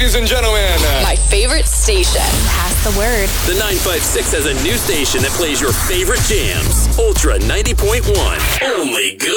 ladies and gentlemen. My favorite station. Pass the word. The 956 has a new station that plays your favorite jams. Ultra 90.1. Only good.